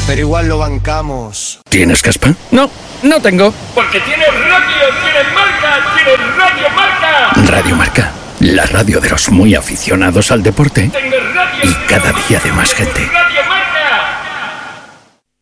pero igual lo bancamos. ¿Tienes caspa? No, no tengo. Porque tienes radio, tienes marca, tienes Radio Marca. Radio Marca, la radio de los muy aficionados al deporte Tienes radio y cada día de más gente. Radio